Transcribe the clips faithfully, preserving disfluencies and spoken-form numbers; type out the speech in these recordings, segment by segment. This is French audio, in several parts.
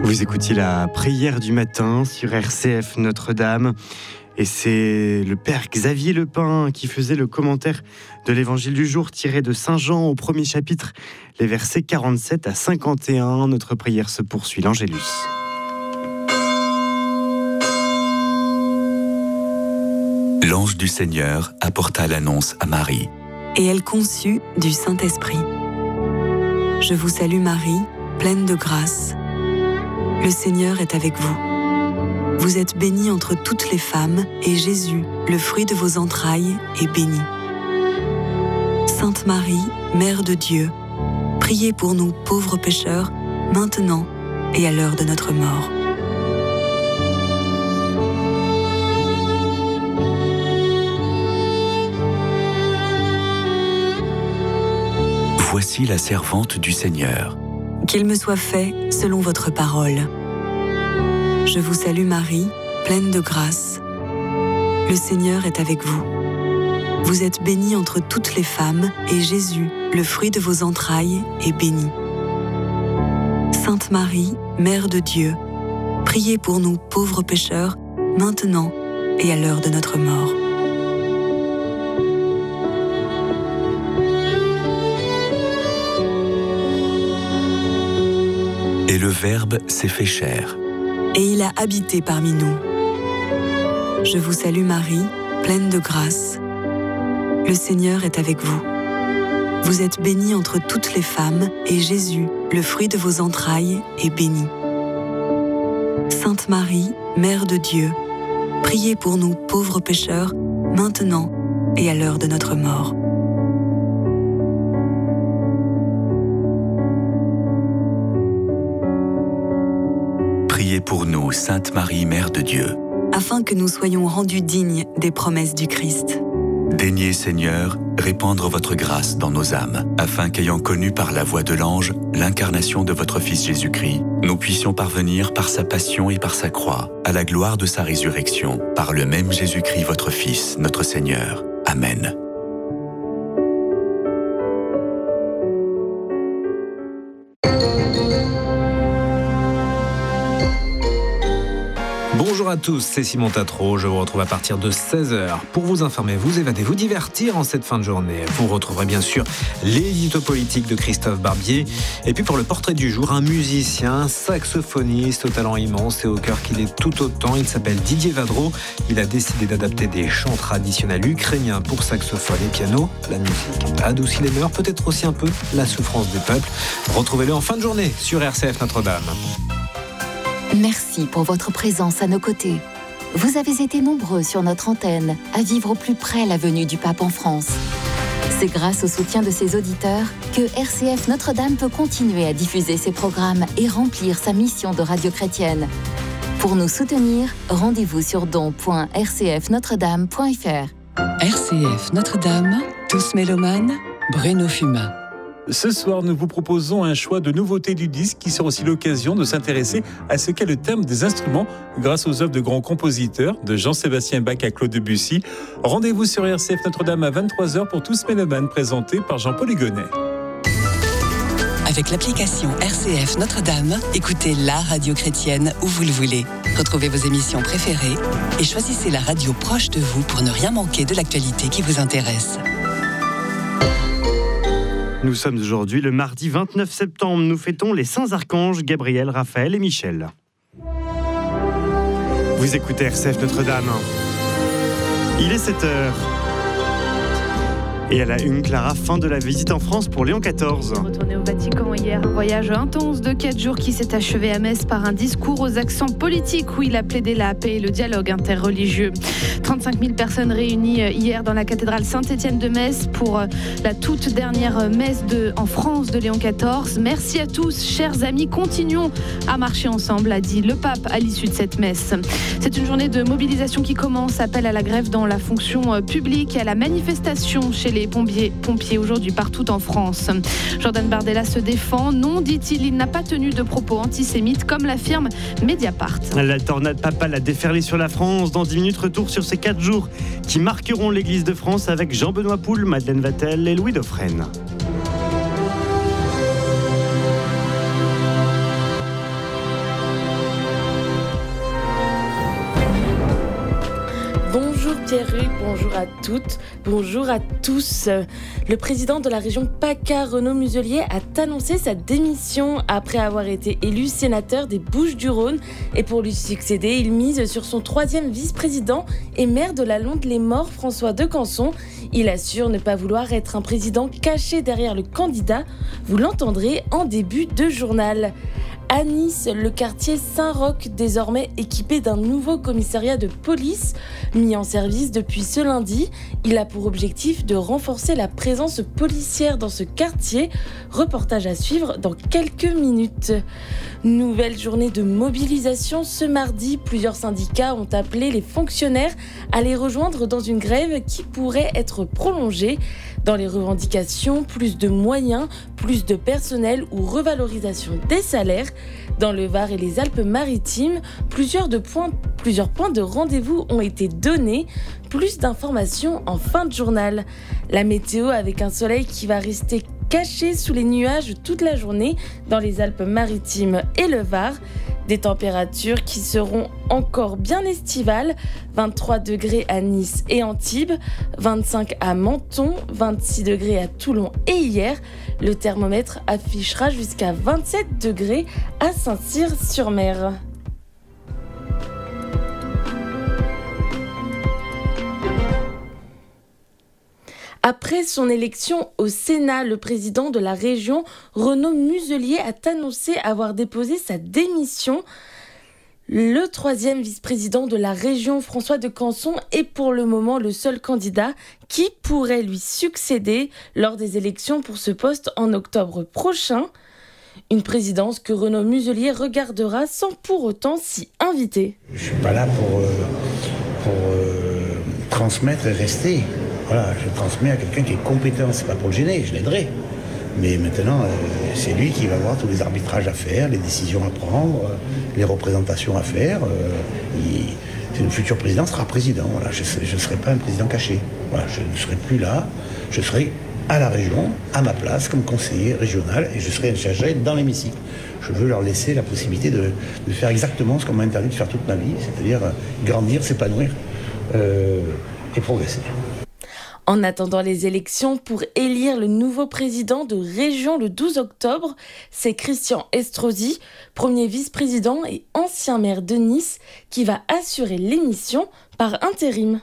Vous écoutiez la prière du matin sur R C F Notre-Dame. Et c'est le père Xavier Lepin qui faisait le commentaire de l'évangile du jour tiré de Saint Jean au premier chapitre, les versets quarante-sept à cinquante et un. Notre prière se poursuit, l'Angélus. L'ange du Seigneur apporta l'annonce à Marie. Et elle conçut du Saint-Esprit. Je vous salue Marie, pleine de grâce. Le Seigneur est avec vous. Vous êtes bénie entre toutes les femmes, et Jésus, le fruit de vos entrailles, est béni. Sainte Marie, Mère de Dieu, priez pour nous pauvres pécheurs, maintenant et à l'heure de notre mort. Voici la servante du Seigneur. Qu'il me soit fait selon votre parole. Je vous salue Marie, pleine de grâce. Le Seigneur est avec vous. Vous êtes bénie entre toutes les femmes, et Jésus, le fruit de vos entrailles, est béni. Sainte Marie, Mère de Dieu, priez pour nous pauvres pécheurs, maintenant et à l'heure de notre mort. Et le Verbe s'est fait chair. Et il a habité parmi nous. Je vous salue Marie, pleine de grâce. Le Seigneur est avec vous. Vous êtes bénie entre toutes les femmes, et Jésus, le fruit de vos entrailles, est béni. Sainte Marie, Mère de Dieu, priez pour nous pauvres pécheurs, maintenant et à l'heure de notre mort. Priez pour nous, Sainte Marie, Mère de Dieu, afin que nous soyons rendus dignes des promesses du Christ. Daignez, Seigneur, répandre votre grâce dans nos âmes, afin qu'ayant connu par la voix de l'ange l'incarnation de votre Fils Jésus-Christ, nous puissions parvenir par sa passion et par sa croix à la gloire de sa résurrection, par le même Jésus-Christ, votre Fils, notre Seigneur. Amen. Bonjour à tous, c'est Simon Tatro, je vous retrouve à partir de seize heures pour vous informer, vous évader, vous divertir en cette fin de journée. Vous retrouverez bien sûr l'édito politique de Christophe Barbier, et puis pour le portrait du jour, un musicien, saxophoniste au talent immense et au cœur qu'il est tout autant. Il s'appelle Didier Vadreau, il a décidé d'adapter des chants traditionnels ukrainiens pour saxophone et piano. La musique adoucit les mœurs, peut-être aussi un peu la souffrance du peuple. Retrouvez-le en fin de journée sur R C F Notre-Dame. Merci pour votre présence à nos côtés. Vous avez été nombreux sur notre antenne à vivre au plus près la venue du pape en France. C'est grâce au soutien de ses auditeurs que R C F Notre-Dame peut continuer à diffuser ses programmes et remplir sa mission de radio chrétienne. Pour nous soutenir, rendez-vous sur don point r c f notre dame point f r. R C F Notre-Dame, tous mélomanes, Bruno Fumain. Ce soir, nous vous proposons un choix de nouveautés du disque qui sera aussi l'occasion de s'intéresser à ce qu'est le thème des instruments grâce aux œuvres de grands compositeurs, de Jean-Sébastien Bach à Claude Debussy. Rendez-vous sur R C F Notre-Dame à vingt-trois heures pour Tous mélomanes, présenté par Jean-Paul Hugonnet. Avec l'application R C F Notre-Dame, écoutez la radio chrétienne où vous le voulez. Retrouvez vos émissions préférées et choisissez la radio proche de vous pour ne rien manquer de l'actualité qui vous intéresse. Nous sommes aujourd'hui le mardi vingt-neuf septembre. Nous fêtons les saints archanges Gabriel, Raphaël et Michel. Vous écoutez R C F Notre-Dame. Il est sept heures. Et à la une, Clara, fin de la visite en France pour Léon quatorze. Retourné au Vatican hier, un voyage intense de quatre jours qui s'est achevé à Metz par un discours aux accents politiques où il a plaidé la paix et le dialogue interreligieux. trente-cinq mille personnes réunies hier dans la cathédrale Saint-Étienne de Metz pour la toute dernière messe de, en France de Léon quatorze. Merci à tous, chers amis, continuons à marcher ensemble, a dit le pape à l'issue de cette messe. C'est une journée de mobilisation qui commence, appel à la grève dans la fonction publique et à la manifestation chez les pompiers, pompiers aujourd'hui partout en France. Jordan Bardella se défend. Non, dit-il, il n'a pas tenu de propos antisémites comme l'affirme Mediapart. La tornade papale a déferlé sur la France. Dans dix minutes, retour sur ces quatre jours qui marqueront l'Église de France avec Jean-Benoît Poul, Madeleine Vatel et Louis Dauphren. Pierruc, bonjour à toutes, bonjour à tous. Le président de la région PACA, Renaud Muselier, a annoncé sa démission après avoir été élu sénateur des Bouches-du-Rhône. Et pour lui succéder, il mise sur son troisième vice-président et maire de la Londe-les-Morts, François Decanson. Il assure ne pas vouloir être un président caché derrière le candidat. Vous l'entendrez en début de journal. À Nice, le quartier Saint-Roch, désormais équipé d'un nouveau commissariat de police, mis en service depuis ce lundi. Il a pour objectif de renforcer la présence policière dans ce quartier. Reportage à suivre dans quelques minutes. Nouvelle journée de mobilisation ce mardi. Plusieurs syndicats ont appelé les fonctionnaires à les rejoindre dans une grève qui pourrait être prolongée. Dans les revendications, plus de moyens, plus de personnel ou revalorisation des salaires. Dans le Var et les Alpes-Maritimes, plusieurs, de points, plusieurs points de rendez-vous ont été donnés. Plus d'informations en fin de journal. La météo avec un soleil qui va rester caché sous les nuages toute la journée dans les Alpes-Maritimes et le Var. Des températures qui seront encore bien estivales, vingt-trois degrés à Nice et Antibes, vingt-cinq à Menton, vingt-six degrés à Toulon et hier. Le thermomètre affichera jusqu'à vingt-sept degrés à Saint-Cyr-sur-Mer. Après son élection au Sénat, le président de la région, Renaud Muselier, a annoncé avoir déposé sa démission. Le troisième vice-président de la région, François Decanson, est pour le moment le seul candidat qui pourrait lui succéder lors des élections pour ce poste en octobre prochain. Une présidence que Renaud Muselier regardera sans pour autant s'y inviter. Je ne suis pas là pour, euh, pour euh, transmettre et rester. Voilà, je transmets à quelqu'un qui est compétent, c'est pas pour le gêner, je l'aiderai. Mais maintenant, euh, c'est lui qui va voir tous les arbitrages à faire, les décisions à prendre, euh, les représentations à faire. Euh, il, le futur président sera président. Voilà, je ne serai pas un président caché. Voilà, je ne serai plus là. Je serai à la région, à ma place, comme conseiller régional, et je serai chargé dans l'hémicycle. Je veux leur laisser la possibilité de, de faire exactement ce qu'on m'a interdit de faire toute ma vie, c'est-à-dire euh, grandir, s'épanouir euh, et progresser. En attendant les élections pour élire le nouveau président de région le douze octobre, c'est Christian Estrosi, premier vice-président et ancien maire de Nice, qui va assurer l'émission par intérim.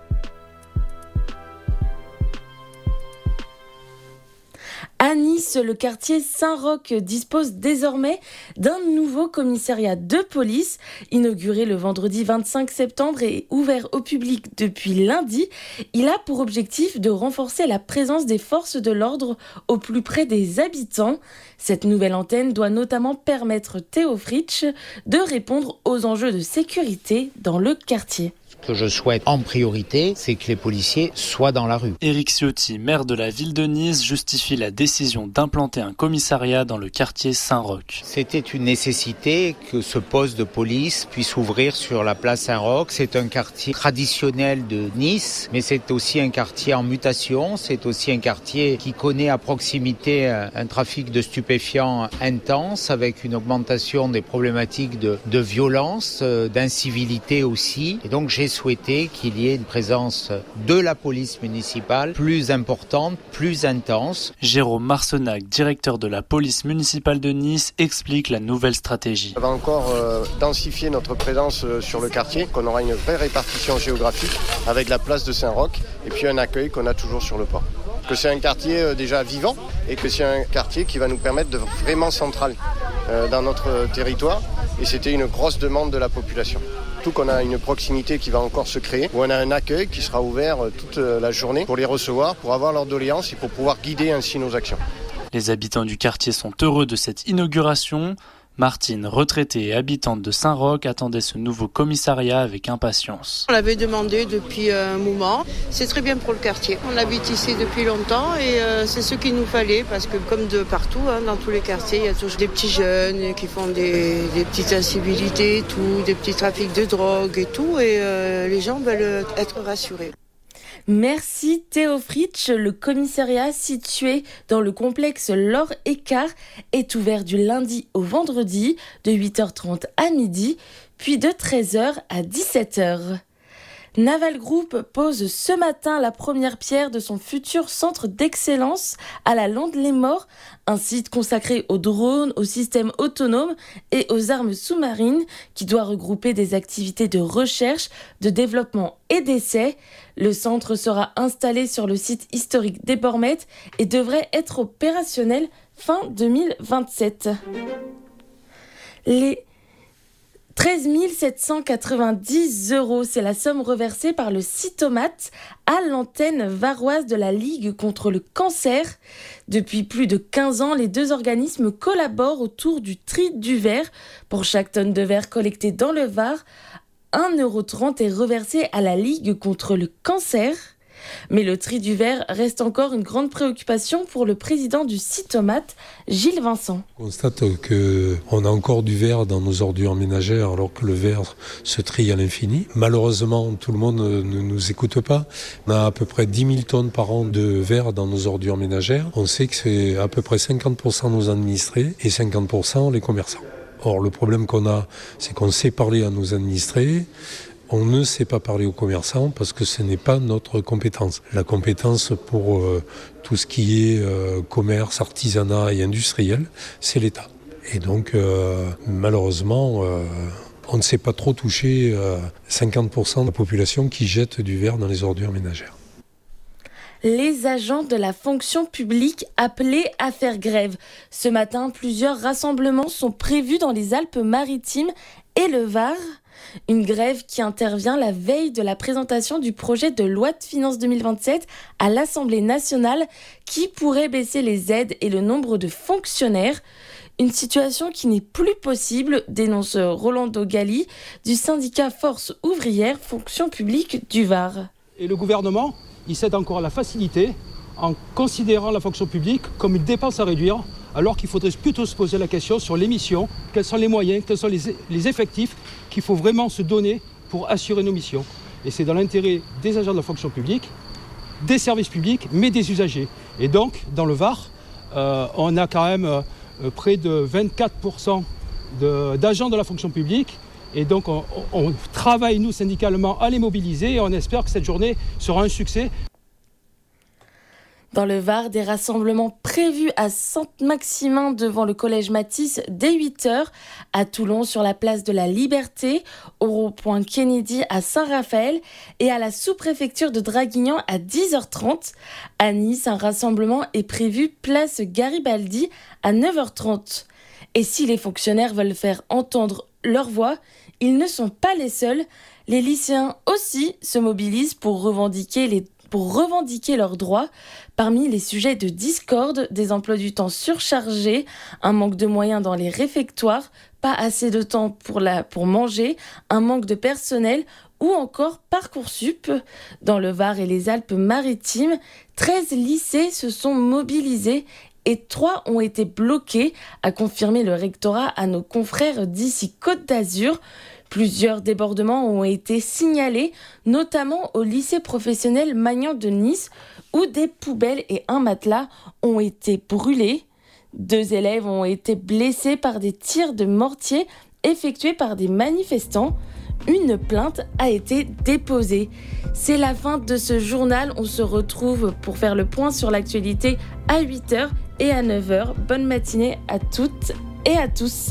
À Nice, le quartier Saint-Roch dispose désormais d'un nouveau commissariat de police. Inauguré le vendredi vingt-cinq septembre et ouvert au public depuis lundi, il a pour objectif de renforcer la présence des forces de l'ordre au plus près des habitants. Cette nouvelle antenne doit notamment permettre Théo Fritsch de répondre aux enjeux de sécurité dans le quartier. Ce que je souhaite en priorité, c'est que les policiers soient dans la rue. Éric Ciotti, maire de la ville de Nice, justifie la décision d'implanter un commissariat dans le quartier Saint-Roch. C'était une nécessité que ce poste de police puisse ouvrir sur la place Saint-Roch. C'est un quartier traditionnel de Nice, mais c'est aussi un quartier en mutation. C'est aussi un quartier qui connaît à proximité un trafic de stupéfiants intense, avec une augmentation des problématiques de, de violence, d'incivilité aussi. Et donc j'ai souhaité qu'il y ait une présence de la police municipale plus importante, plus intense. Jérôme Marcenac, directeur de la police municipale de Nice, explique la nouvelle stratégie. On va encore euh, densifier notre présence euh, sur le quartier, qu'on aura une vraie répartition géographique avec la place de Saint-Roch et puis un accueil qu'on a toujours sur le port. Que c'est un quartier euh, déjà vivant et que c'est un quartier qui va nous permettre de vraiment central euh, dans notre territoire, et c'était une grosse demande de la population. Tout qu'on a une proximité qui va encore se créer, où on a un accueil qui sera ouvert toute la journée pour les recevoir, pour avoir leurs doléances et pour pouvoir guider ainsi nos actions. Les habitants du quartier sont heureux de cette inauguration. Martine, retraitée et habitante de Saint-Roch, attendait ce nouveau commissariat avec impatience. On l'avait demandé depuis un moment. C'est très bien pour le quartier. On habite ici depuis longtemps et euh, c'est ce qu'il nous fallait, parce que comme de partout, hein, dans tous les quartiers, il y a toujours des petits jeunes qui font des, des petites incivilités, tout, des petits trafics de drogue et tout, et euh, les gens veulent être rassurés. Merci Théo Fritsch. Le commissariat situé dans le complexe L'Or-Écart est ouvert du lundi au vendredi de huit heures trente à midi, puis de treize heures à dix-sept heures. Naval Group pose ce matin la première pierre de son futur centre d'excellence à la Lande-les-Morts, un site consacré aux drones, aux systèmes autonomes et aux armes sous-marines qui doit regrouper des activités de recherche, de développement et d'essai. Le centre sera installé sur le site historique des Bormettes et devrait être opérationnel fin deux mille vingt-sept. Les treize mille sept cent quatre-vingt-dix euros, c'est la somme reversée par le Cytomate à l'antenne varoise de la Ligue contre le cancer. Depuis plus de quinze ans, les deux organismes collaborent autour du tri du verre. Pour chaque tonne de verre collectée dans le Var, un euro trente est reversé à la Ligue contre le cancer. Mais le tri du verre reste encore une grande préoccupation pour le président du Cytomate, Gilles Vincent. On constate qu'on a encore du verre dans nos ordures ménagères alors que le verre se trie à l'infini. Malheureusement, tout le monde ne nous écoute pas. On a à peu près dix mille tonnes par an de verre dans nos ordures ménagères. On sait que c'est à peu près cinquante pour cent nos administrés et cinquante pour cent les commerçants. Or, le problème qu'on a, c'est qu'on sait parler à nos administrés. On ne sait pas parler aux commerçants parce que ce n'est pas notre compétence. La compétence pour euh, tout ce qui est euh, commerce, artisanat et industriel, c'est l'État. Et donc, euh, malheureusement, euh, on ne sait pas trop toucher euh, cinquante pour cent de la population qui jette du verre dans les ordures ménagères. Les agents de la fonction publique appelés à faire grève. Ce matin, plusieurs rassemblements sont prévus dans les Alpes-Maritimes et le Var. Une grève qui intervient la veille de la présentation du projet de loi de finances deux mille vingt-sept à l'Assemblée nationale qui pourrait baisser les aides et le nombre de fonctionnaires. Une situation qui n'est plus possible, dénonce Rolando Galli du syndicat Force ouvrière fonction publique du Var. Et le gouvernement, il cède encore à la facilité en considérant la fonction publique comme une dépense à réduire, alors qu'il faudrait plutôt se poser la question sur les missions, quels sont les moyens, quels sont les, les effectifs qu'il faut vraiment se donner pour assurer nos missions. Et c'est dans l'intérêt des agents de la fonction publique, des services publics, mais des usagers. Et donc, dans le Var, euh, on a quand même euh, près de vingt-quatre pour cent de, d'agents de la fonction publique. Et donc, on, on travaille, nous, syndicalement, à les mobiliser et on espère que cette journée sera un succès. Dans le Var, des rassemblements prévus à Saint-Maximin devant le collège Matisse dès huit heures, à Toulon sur la place de la Liberté, au rond-point Kennedy à Saint-Raphaël et à la sous-préfecture de Draguignan à dix heures trente. À Nice, un rassemblement est prévu place Garibaldi à neuf heures trente. Et si les fonctionnaires veulent faire entendre leur voix, ils ne sont pas les seuls. Les lycéens aussi se mobilisent pour revendiquer les pour revendiquer leurs droits. Parmi les sujets de discorde, des emplois du temps surchargés, un manque de moyens dans les réfectoires, pas assez de temps pour, la, pour manger, un manque de personnel ou encore Parcoursup. Dans le Var et les Alpes-Maritimes, treize lycées se sont mobilisés et trois ont été bloqués, a confirmé le rectorat à nos confrères d'ici Côte d'Azur. Plusieurs débordements ont été signalés, notamment au lycée professionnel Magnan de Nice, où des poubelles et un matelas ont été brûlés. Deux élèves ont été blessés par des tirs de mortier effectués par des manifestants. Une plainte a été déposée. C'est la fin de ce journal. On se retrouve pour faire le point sur l'actualité à huit heures et à neuf heures. Bonne matinée à toutes et à tous.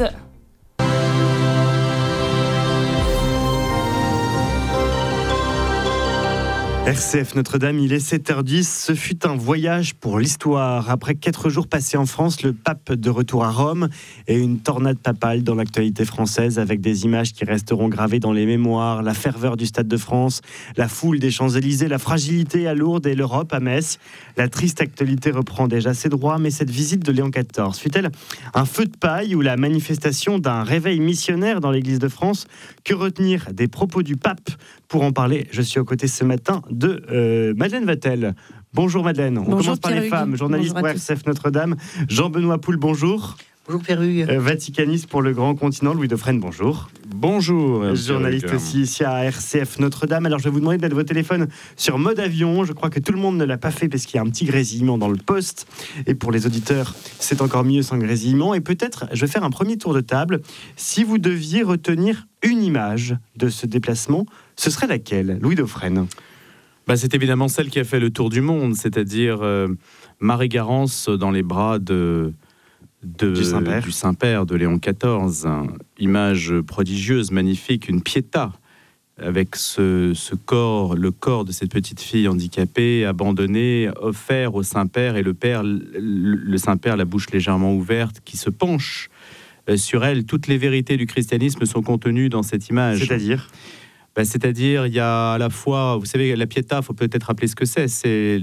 R C F Notre-Dame, il est sept heures dix. Ce fut un voyage pour l'histoire. Après quatre jours passés en France, le pape de retour à Rome et une tornade papale dans l'actualité française avec des images qui resteront gravées dans les mémoires. La ferveur du Stade de France, la foule des Champs-Élysées, la fragilité à Lourdes et l'Europe à Metz. La triste actualité reprend déjà ses droits, mais cette visite de Léon quatorze fut-elle un feu de paille ou la manifestation d'un réveil missionnaire dans l'Église de France? Que retenir des propos du pape? Pour en parler, je suis aux côtés ce matin de euh, Madeleine Vatel. Bonjour Madeleine. On bonjour, commence par Pierre les femmes. Journaliste pour R C F Notre-Dame. Jean-Benoît Poul, bonjour. Bonjour Pierre Hugues. Euh, vaticaniste pour le Grand Continent, Louis Dauphren, bonjour. Bonjour. Journaliste aussi ici à R C F Notre-Dame. Alors je vais vous demander de mettre votre téléphone sur mode avion. Je crois que tout le monde ne l'a pas fait parce qu'il y a un petit grésillement dans le poste. Et pour les auditeurs, c'est encore mieux sans grésillement. Et peut-être, je vais faire un premier tour de table. Si vous deviez retenir une image de ce déplacement, ce serait laquelle, Louis Dauphren? Bah, c'est évidemment celle qui a fait le tour du monde, c'est-à-dire euh, Marie Garance dans les bras de... De, du Saint-Père. du Saint-Père de Léon quatorze, hein. Image prodigieuse, magnifique, une pietà avec ce, ce corps, le corps de cette petite fille handicapée, abandonnée, offert au Saint-Père, et le Père, le, le Saint-Père, la bouche légèrement ouverte, qui se penche euh, sur elle. Toutes les vérités du christianisme sont contenues dans cette image. C'est-à-dire Ben, c'est-à-dire, il y a à la fois, vous savez, la Pietà, il faut peut-être rappeler ce que c'est. C'est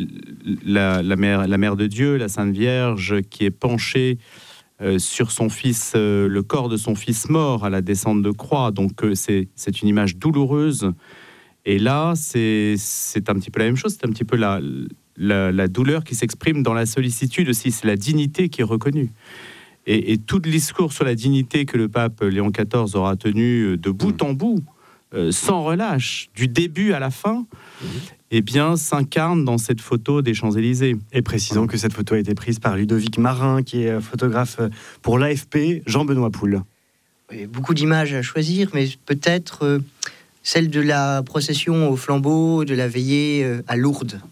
la, la, mère, la mère de Dieu, la Sainte Vierge, qui est penchée euh, sur son fils, euh, le corps de son fils mort à la descente de croix. Donc, euh, c'est, c'est une image douloureuse. Et là, c'est, c'est un petit peu la même chose. C'est un petit peu la, la, la douleur qui s'exprime dans la sollicitude aussi. C'est la dignité qui est reconnue. Et, et tout le discours sur la dignité que le pape Léon quatorze aura tenu de bout en bout, Euh, sans relâche, du début à la fin, mmh. eh bien, s'incarne dans cette photo des Champs-Élysées. Et précisons que cette photo a été prise par Ludovic Marin, qui est photographe pour l'A F P, Jean-Benoît Poul. Oui, beaucoup d'images à choisir, mais peut-être euh, celle de la procession au flambeau, de la veillée euh, à Lourdes.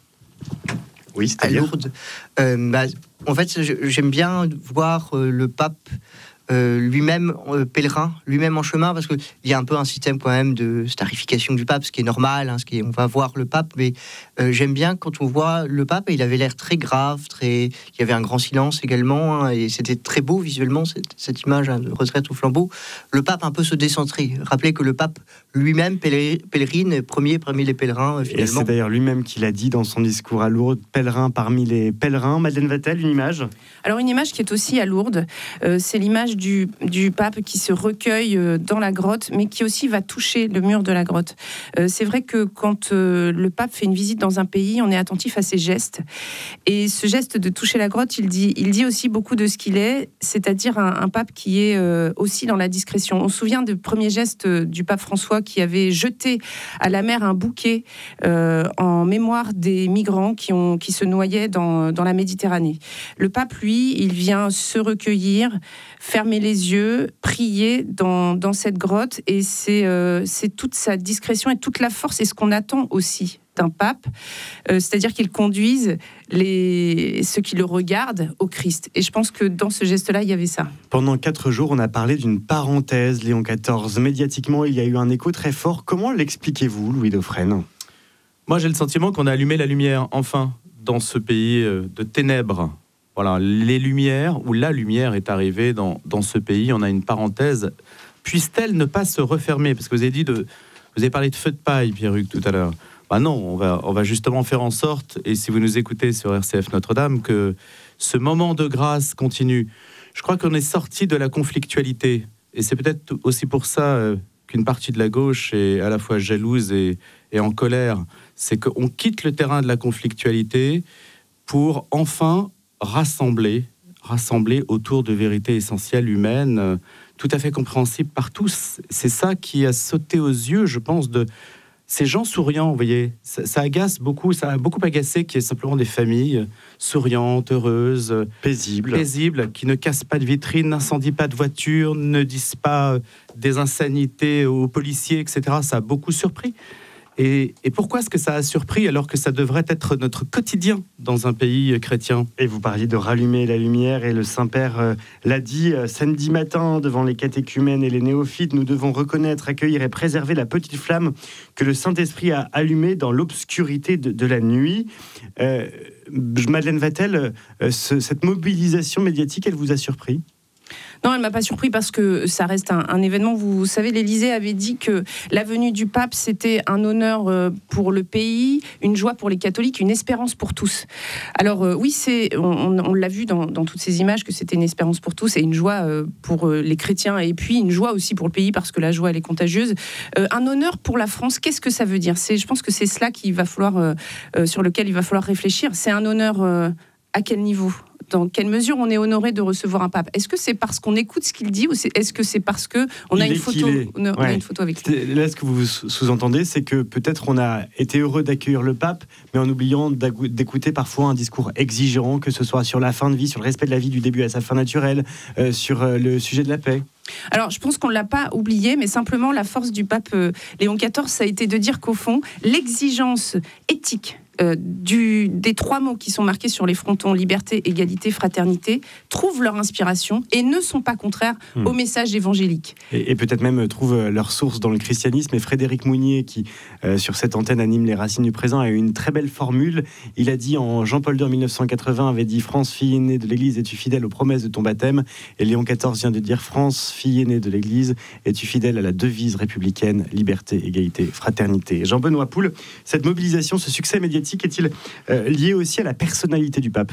Oui, c'est-à-dire à Lourdes. Euh, bah, en fait, j'aime bien voir euh, le pape Euh, lui-même euh, pèlerin, lui-même en chemin, parce qu'il y a un peu un système quand même de starification du pape, ce qui est normal, hein, ce qui est, on va voir le pape, mais euh, j'aime bien quand on voit le pape, et il avait l'air très grave, très, il y avait un grand silence également, hein, et c'était très beau visuellement, cette, cette image hein, de retraite au flambeau. Le pape un peu se décentrer. Rappelez que le pape lui-même pèlerine, premier parmi les pèlerins, finalement. Et c'est d'ailleurs lui-même qui l'a dit dans son discours à Lourdes, pèlerin parmi les pèlerins. Madeleine Vatel, une image ? Alors une image qui est aussi à Lourdes, euh, c'est l'image Du, du pape qui se recueille dans la grotte, mais qui aussi va toucher le mur de la grotte. Euh, c'est vrai que quand euh, le pape fait une visite dans un pays, on est attentif à ses gestes. Et ce geste de toucher la grotte, il dit, il dit aussi beaucoup de ce qu'il est, c'est-à-dire un, un pape qui est euh, aussi dans la discrétion. On se souvient du premier geste du pape François qui avait jeté à la mer un bouquet euh, en mémoire des migrants qui, ont, qui se noyaient dans, dans la Méditerranée. Le pape, lui, il vient se recueillir, fermer les yeux, prier dans, dans cette grotte, et c'est, euh, c'est toute sa discrétion et toute la force, et ce qu'on attend aussi d'un pape, euh, c'est-à-dire qu'il conduise les, ceux qui le regardent au Christ. Et je pense que dans ce geste-là, il y avait ça. Pendant quatre jours, on a parlé d'une parenthèse, Léon quatorze. Médiatiquement, il y a eu un écho très fort. Comment l'expliquez-vous, Louis Dauphren ? Moi, j'ai le sentiment qu'on a allumé la lumière, enfin, dans ce pays de ténèbres. Voilà, les lumières, ou la lumière est arrivée dans, dans ce pays. On a une parenthèse. Puisse-t-elle ne pas se refermer ? Parce que vous avez dit de, vous avez parlé de feu de paille, Pierruc, tout à l'heure. Bah non, on va, on va justement faire en sorte, et si vous nous écoutez sur R C F Notre-Dame, que ce moment de grâce continue. Je crois qu'on est sorti de la conflictualité. Et c'est peut-être aussi pour ça euh, qu'une partie de la gauche est à la fois jalouse et, et en colère. C'est qu'on quitte le terrain de la conflictualité pour enfin rassembler, rassembler autour de vérités essentielles humaines, euh, tout à fait compréhensibles par tous. C'est ça qui a sauté aux yeux, je pense, de ces gens souriants, vous voyez. Ça, ça agace beaucoup, ça a beaucoup agacé qu'il y ait simplement des familles souriantes, heureuses, paisibles, paisibles, qui ne cassent pas de vitrines, n'incendient pas de voitures, ne disent pas des insanités aux policiers, et cetera. Ça a beaucoup surpris. Et, et pourquoi est-ce que ça a surpris alors que ça devrait être notre quotidien dans un pays chrétien ? Et vous parliez de rallumer la lumière, et le Saint-Père euh, l'a dit euh, samedi matin devant les catéchumènes et les néophytes. Nous devons reconnaître, accueillir et préserver la petite flamme que le Saint-Esprit a allumée dans l'obscurité de, de la nuit. Euh, Madeleine Vatel, euh, ce, cette mobilisation médiatique, elle vous a surpris ? Non, elle ne m'a pas surpris parce que ça reste un, un événement. Vous savez, l'Élysée avait dit que la venue du pape, c'était un honneur pour le pays, une joie pour les catholiques, une espérance pour tous. Alors euh, oui, c'est, on, on l'a vu dans, dans toutes ces images que c'était une espérance pour tous et une joie euh, pour les chrétiens, et puis une joie aussi pour le pays parce que la joie, elle est contagieuse. Euh, un honneur pour la France, qu'est-ce que ça veut dire ? C'est, je pense que c'est cela qu'il va falloir, euh, euh, sur lequel il va falloir réfléchir. C'est un honneur euh, à quel niveau ? dans quelle mesure on est honoré de recevoir un pape. Est-ce que c'est parce qu'on écoute ce qu'il dit ou c'est, est-ce que c'est parce qu'on a, une photo, on a, ouais. on a une photo avec lui? Là, ce que vous sous-entendez, c'est que peut-être on a été heureux d'accueillir le pape, mais en oubliant d'écouter parfois un discours exigeant, que ce soit sur la fin de vie, sur le respect de la vie du début à sa fin naturelle, euh, sur euh, le sujet de la paix. Alors, je pense qu'on ne l'a pas oublié, mais simplement la force du pape euh, Léon quatorze, ça a été de dire qu'au fond, l'exigence éthique euh, du, des trois mots qui sont marqués sur les frontons, liberté, égalité, fraternité, trouvent leur inspiration et ne sont pas contraires mmh. au message évangélique. Et, et peut-être même trouvent leur source dans le christianisme. Et Frédéric Mounier, qui euh, sur cette antenne anime Les Racines du Présent, a eu une très belle formule. Il a dit en Jean-Paul deux en mille neuf cent quatre-vingts, avait dit « France, fille aînée de l'Église, es-tu fidèle aux promesses de ton baptême ?» Et Léon quatorze vient de dire « France, fille aînée de l'Église, es-tu fidèle à la devise républicaine, liberté, égalité, fraternité ?» Jean-Benoît Poul, cette mobilisation, ce succès médiatique est-il euh, lié aussi à la personnalité du pape ?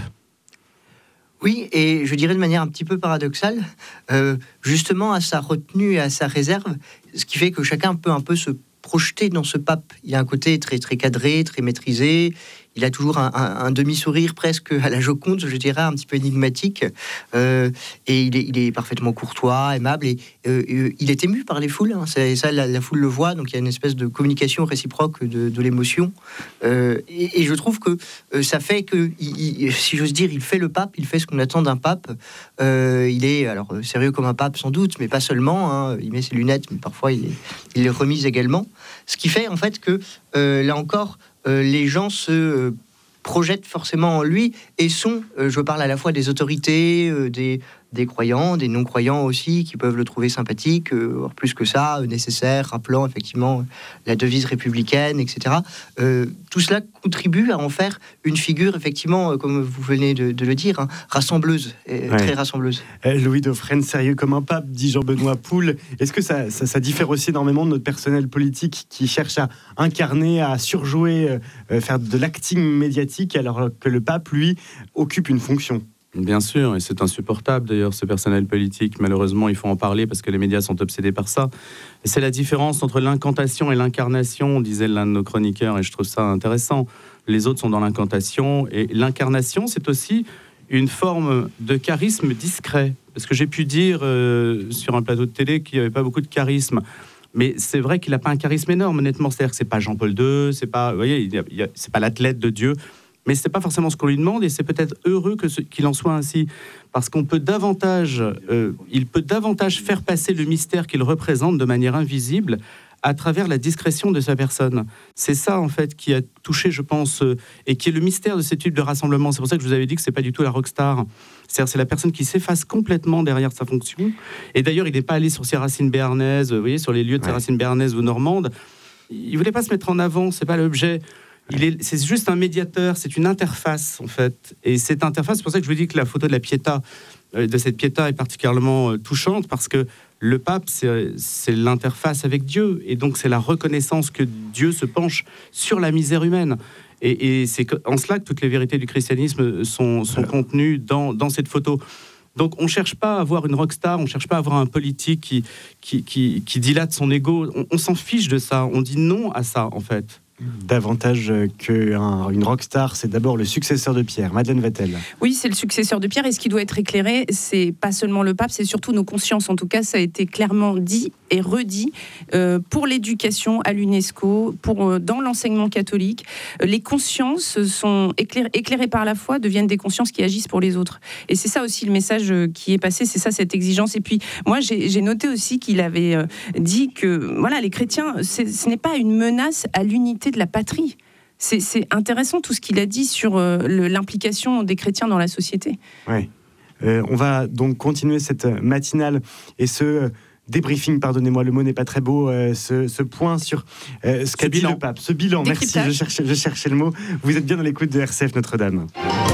Oui, et je dirais de manière un petit peu paradoxale, euh, justement à sa retenue et à sa réserve, ce qui fait que chacun peut un peu se projeter dans ce pape. Il a un côté très, très cadré, très maîtrisé. Il a toujours un, un, un demi-sourire presque à la Joconde, je dirais, un petit peu énigmatique. Euh, et il est, il est parfaitement courtois, aimable. Et euh, il est ému par les foules. Hein, c'est, ça, la, la foule le voit. Donc il y a une espèce de communication réciproque de, de l'émotion. Euh, et, et je trouve que euh, ça fait que, il, il, si j'ose dire, il fait le pape. Il fait ce qu'on attend d'un pape. Euh, il est alors sérieux comme un pape sans doute, mais pas seulement. Hein, il met ses lunettes, mais parfois il, est, il les remise également. Ce qui fait en fait que euh, là encore. Euh, les gens se euh, projettent forcément en lui et sont, euh, je parle à la fois des autorités, euh, des, des croyants, des non-croyants aussi, qui peuvent le trouver sympathique, euh, plus que ça, euh, nécessaire, rappelant effectivement la devise républicaine, et cetera. Euh, tout cela contribue à en faire une figure, effectivement, euh, comme vous venez de, de le dire, hein, rassembleuse, euh, ouais. très rassembleuse. Euh, Louis Dauphren, sérieux comme un pape, dit Jean-Benoît Poul. Est-ce que ça, ça, ça diffère aussi énormément de notre personnel politique qui cherche à incarner, à surjouer, euh, faire de l'acting médiatique, alors que le pape, lui, occupe une fonction ? Bien sûr, et c'est insupportable d'ailleurs ce personnel politique. Malheureusement, il faut en parler parce que les médias sont obsédés par ça. Et c'est la différence entre l'incantation et l'incarnation, disait l'un de nos chroniqueurs, et je trouve ça intéressant. Les autres sont dans l'incantation, et l'incarnation, c'est aussi une forme de charisme discret. Parce que j'ai pu dire euh, sur un plateau de télé qu'il n'y avait pas beaucoup de charisme. Mais c'est vrai qu'il n'a pas un charisme énorme, honnêtement. C'est-à-dire que c'est pas Jean-Paul deux, c'est pas, vous voyez, il y a, il y a, c'est pas l'athlète de Dieu. Mais ce n'est pas forcément ce qu'on lui demande, et c'est peut-être heureux que ce, qu'il en soit ainsi, parce qu'on peut davantage, euh, il peut davantage faire passer le mystère qu'il représente de manière invisible à travers la discrétion de sa personne. C'est ça, en fait, qui a touché, je pense, euh, et qui est le mystère de ce type de rassemblement. C'est pour ça que je vous avais dit que ce n'est pas du tout la rockstar. C'est-à-dire, c'est la personne qui s'efface complètement derrière sa fonction. Et d'ailleurs, il n'est pas allé sur ses racines béarnaises, vous voyez, sur les lieux de ses ouais. racines béarnaises ou normandes. Il ne voulait pas se mettre en avant, ce n'est pas l'objet. Il est, c'est juste un médiateur, c'est une interface en fait. Et cette interface, c'est pour ça que je vous dis que la photo de la Pietà, euh, de cette Pietà est particulièrement euh, touchante, parce que le pape, c'est, c'est l'interface avec Dieu. Et donc c'est la reconnaissance que Dieu se penche sur la misère humaine. Et, et c'est en cela que toutes les vérités du christianisme sont, sont contenues dans, dans cette photo. Donc on ne cherche pas à avoir une rockstar, on ne cherche pas à avoir un politique qui, qui, qui, qui dilate son ego. On, on s'en fiche de ça, on dit non à ça en fait. Davantage qu'une rockstar, c'est d'abord le successeur de Pierre, Madeleine Vatel. Oui, c'est le successeur de Pierre, et ce qui doit être éclairé, c'est pas seulement le pape, c'est surtout nos consciences. En tout cas, ça a été clairement dit et redit euh, pour l'éducation à l'UNESCO, pour, euh, dans l'enseignement catholique. Euh, les consciences sont éclairées, éclairées par la foi, deviennent des consciences qui agissent pour les autres. Et c'est ça aussi le message qui est passé, c'est ça cette exigence. Et puis moi, j'ai, j'ai noté aussi qu'il avait euh, dit que voilà, les chrétiens, c'est, ce n'est pas une menace à l'unité de la patrie. C'est, c'est intéressant tout ce qu'il a dit sur euh, le, l'implication des chrétiens dans la société. Oui. Euh, on va donc continuer cette matinale et ce euh, débriefing, pardonnez-moi, le mot n'est pas très beau, euh, ce, ce point sur euh, ce qu'a dit le pape. Ce bilan, merci, je cherchais, je cherchais le mot. Vous êtes bien dans l'écoute de R C F Notre-Dame.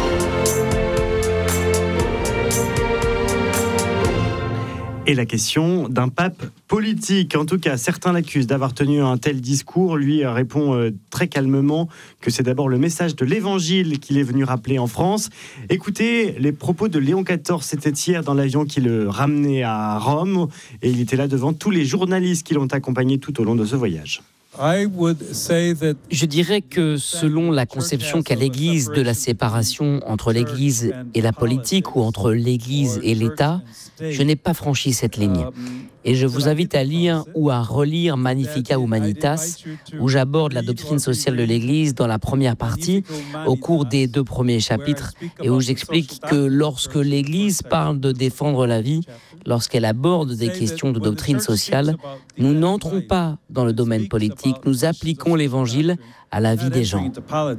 Et la question d'un pape politique. En tout cas, certains l'accusent d'avoir tenu un tel discours. Lui répond euh, très calmement que c'est d'abord le message de l'Évangile qu'il est venu rappeler en France. Écoutez les propos de Léon quatorze, c'était hier dans l'avion qui le ramenait à Rome. Et il était là devant tous les journalistes qui l'ont accompagné tout au long de ce voyage. Je dirais que selon la conception qu'a l'Église de la séparation entre l'Église et la politique ou entre l'Église et l'État, je n'ai pas franchi cette ligne. Et je vous invite à lire ou à relire Magnificat Humanitas, où j'aborde la doctrine sociale de l'Église dans la première partie, au cours des deux premiers chapitres, et où j'explique que lorsque l'Église parle de défendre la vie, lorsqu'elle aborde des questions de doctrine sociale, nous n'entrons pas dans le domaine politique, nous appliquons l'Évangile à la vie des gens.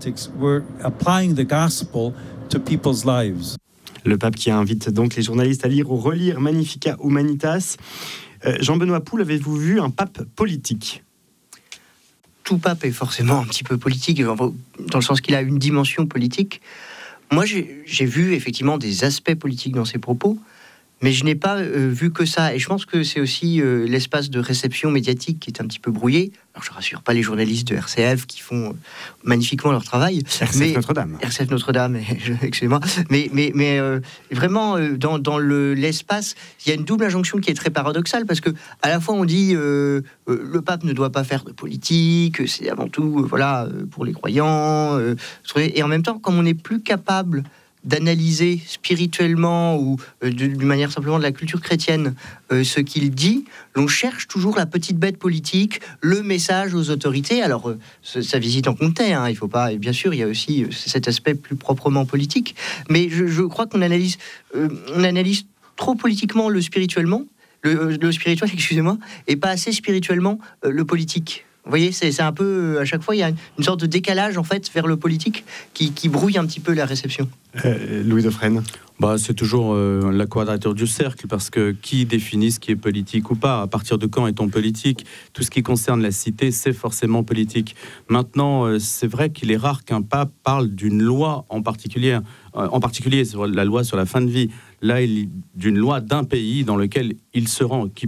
Le pape qui invite donc les journalistes à lire ou relire Magnificat Humanitas. Euh, Jean-Benoît Poul, avez-vous vu un pape politique ? Tout pape est forcément un petit peu politique, dans le sens qu'il a une dimension politique. Moi, j'ai, j'ai vu effectivement des aspects politiques dans ses propos, mais je n'ai pas euh, vu que ça. Et je pense que c'est aussi euh, l'espace de réception médiatique qui est un petit peu brouillé. Alors, je ne rassure pas les journalistes de R C F qui font euh, magnifiquement leur travail. R C F mais, Notre-Dame. R C F Notre-Dame, excusez-moi. Mais, mais, mais euh, vraiment, euh, dans, dans le, l'espace, il y a une double injonction qui est très paradoxale, parce que à la fois, on dit euh, euh, le pape ne doit pas faire de politique, c'est avant tout euh, voilà, pour les croyants. Euh, et en même temps, comme on n'est plus capable d'analyser spirituellement ou euh, d'une manière simplement de la culture chrétienne euh, ce qu'il dit, l'on cherche toujours la petite bête politique, le message aux autorités. Alors, euh, sa visite en comptait, hein, il faut pas, et bien sûr, il y a aussi euh, cet aspect plus proprement politique, mais je, je crois qu'on analyse, euh, on analyse trop politiquement le spirituellement, le, le spirituel, excusez-moi, et pas assez spirituellement euh, le politique. Vous voyez, c'est, c'est un peu, à chaque fois, il y a une sorte de décalage, en fait, vers le politique qui, qui brouille un petit peu la réception. Euh, Louis Dauphren. Bah, c'est toujours euh, la quadrature du cercle, parce que qui définit ce qui est politique ou pas ? À partir de quand est-on politique ? Tout ce qui concerne la cité, c'est forcément politique. Maintenant, euh, c'est vrai qu'il est rare qu'un pape parle d'une loi en particulier, euh, en particulier sur la loi sur la fin de vie. Là, il d'une loi d'un pays dans lequel il se rend, qui